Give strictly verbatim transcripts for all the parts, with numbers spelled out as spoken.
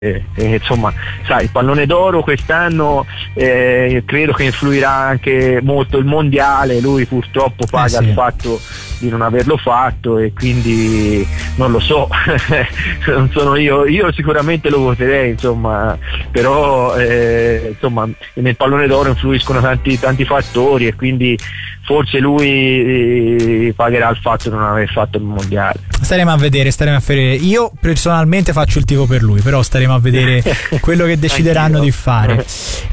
Eh, eh, insomma, sai, il pallone d'oro quest'anno eh, credo che influirà anche molto il mondiale. Lui purtroppo paga eh sì. il fatto di non averlo fatto e quindi non lo so. Non sono io, io sicuramente lo voterei, insomma, però eh, insomma nel pallone d'oro influiscono tanti, tanti fattori e quindi forse lui eh, pagherà il fatto di non aver fatto il mondiale. Staremo a vedere, staremo a vedere. Io personalmente faccio il tifo per lui, però staremo a vedere quello che decideranno di fare.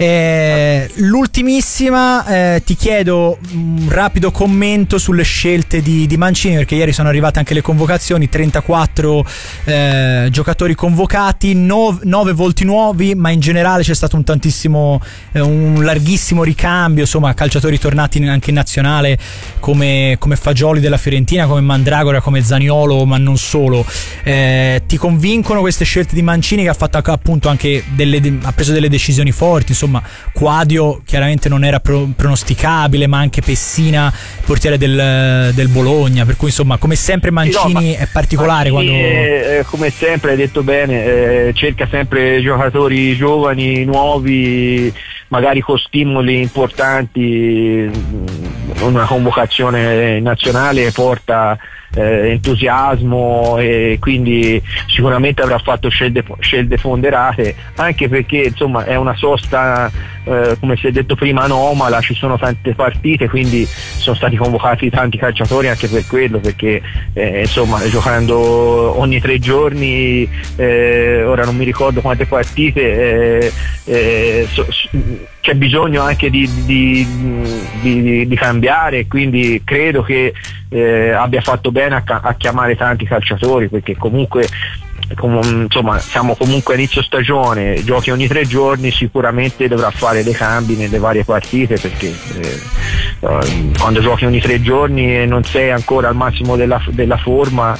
Eh, l'ultimissima, eh, ti chiedo un rapido commento sulle scelte di, di Mancini, perché ieri sono arrivate anche le convocazioni, trentaquattro eh, giocatori convocati, nove volti nuovi, ma in generale c'è stato un tantissimo, eh, un larghissimo ricambio, insomma, calciatori tornati anche in nazionale come, come Fagioli della Fiorentina, come Mandragora, come Zaniolo, ma non solo. Eh, ti convincono queste scelte di Mancini, che ha fatto appunto anche delle, ha preso delle decisioni forti, insomma Quadio chiaramente non era pro, pronosticabile, ma anche Pessina, portiere del, del Bologna, per cui insomma come sempre Mancini è particolare. Mancini quando è, come sempre hai detto bene, eh, cerca sempre giocatori giovani, nuovi, magari con stimoli importanti. Una convocazione nazionale porta Eh, entusiasmo e quindi sicuramente avrà fatto scelte, scelte ponderate, anche perché insomma è una sosta eh, come si è detto prima anomala, ci sono tante partite, quindi sono stati convocati tanti calciatori anche per quello, perché eh, insomma giocando ogni tre giorni, eh, ora non mi ricordo quante partite, eh, eh, so, c'è bisogno anche di, di, di, di, di cambiare, quindi credo che eh, abbia fatto bene a, a chiamare tanti calciatori, perché comunque com, insomma siamo comunque a inizio stagione, giochi ogni tre giorni, sicuramente dovrà fare dei cambi nelle varie partite, perché eh, quando giochi ogni tre giorni e non sei ancora al massimo della, della forma,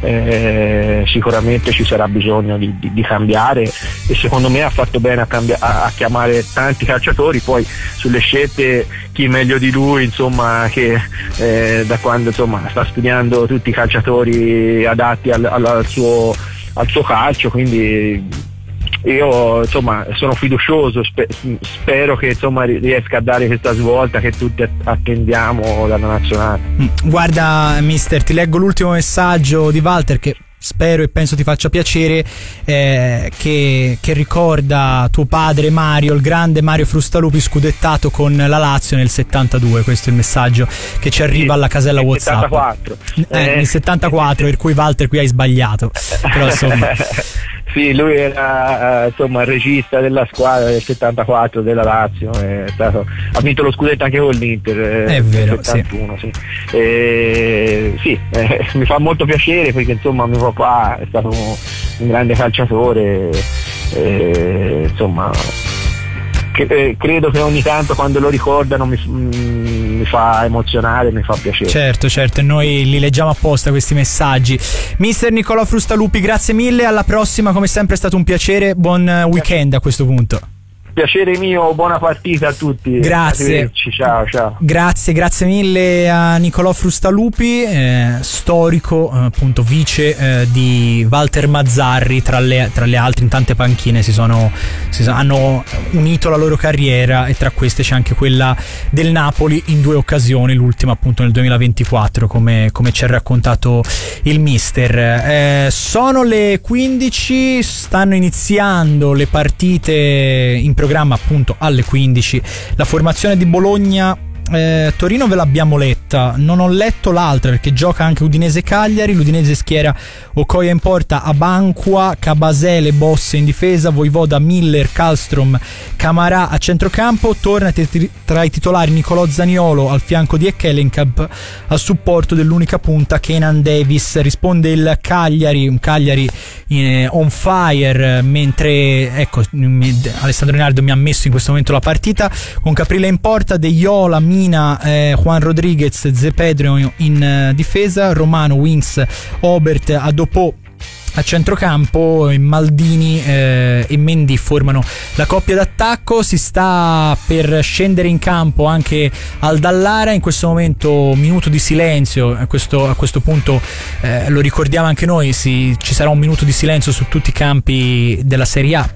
eh, sicuramente ci sarà bisogno di, di, di cambiare, e secondo me ha fatto bene a, cambia, a, a chiamare tanti calciatori. Poi sulle scelte chi meglio di lui, insomma, che eh, da quando insomma sta studiando tutti i calciatori adatti al, al, al suo al suo calcio, quindi io insomma sono fiducioso, spe- spero che insomma riesca a dare questa svolta che tutti attendiamo dalla nazionale. Guarda mister, ti leggo l'ultimo messaggio di Walter, che spero e penso ti faccia piacere, eh, che, che ricorda tuo padre Mario, il grande Mario Frustalupi, scudettato con la Lazio nel settantadue. Questo è il messaggio che ci arriva alla casella nel WhatsApp. settantaquattro Eh, eh, nel settantaquattro, per cui Walter qui hai sbagliato, però insomma sì, lui era uh, insomma il regista della squadra del settantaquattro della Lazio, è stato, ha vinto lo scudetto anche con l'Inter, è vero, settantuno, sì. Sì. E, sì eh, mi fa molto piacere, perché insomma mio papà è stato un grande calciatore, e, insomma credo che ogni tanto quando lo ricordano mi, mi fa emozionare, mi fa piacere. Certo, certo, e noi li leggiamo apposta questi messaggi. Mister Nicolò Frustalupi, grazie mille, alla prossima, come sempre è stato un piacere, buon weekend a questo punto. Piacere mio, buona partita a tutti. Grazie. Ciao, ciao. Grazie, grazie mille a Nicolò Frustalupi, eh, storico, eh, appunto vice eh, di Walter Mazzarri, tra le, tra le altre in tante panchine si sono, si sono hanno unito la loro carriera, e tra queste c'è anche quella del Napoli in due occasioni, l'ultima appunto nel duemilaventiquattro, come, come ci ha raccontato il mister. Eh, sono le quindici, stanno iniziando le partite in programma appunto alle quindici. La formazione di Bologna eh, Torino ve l'abbiamo letta, non ho letto l'altra perché gioca anche Udinese Cagliari. L'Udinese schiera Okoye in porta, Abanqua, Cabasele, Bosse in difesa, Voivoda, Miller, Kallström, Camarà a centrocampo. Torna tra i titolari Nicolò Zaniolo al fianco di Ekkelenkamp, a supporto dell'unica punta Kenan Davis. Risponde il Cagliari, un Cagliari in, on fire, mentre ecco Alessandro Rinaldo mi ha messo in questo momento la partita, con Caprile in porta, De Iola, Mina, eh, Juan Rodriguez, Zepedro in uh, difesa, Romano, Wings, Obert, Adopò A centrocampo Maldini eh, e Mendy formano la coppia d'attacco. Si sta per scendere in campo anche Aldallara. In questo momento minuto di silenzio. A questo, a questo punto eh, lo ricordiamo anche noi, si, ci sarà un minuto di silenzio su tutti i campi della Serie A